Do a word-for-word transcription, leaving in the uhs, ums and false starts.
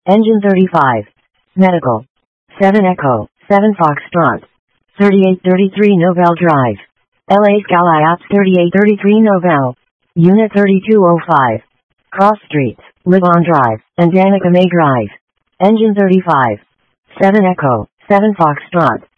Engine thirty-five. Medical. seven Echo, seven Foxtrot. thirty-eight thirty-three Novell Drive. L A Scalayaps thirty-eight thirty-three Novell. Unit thirty-two oh five. Cross Streets, Livon Drive, and Danica May Drive. Engine thirty-five. seven Echo, seven Foxtrot.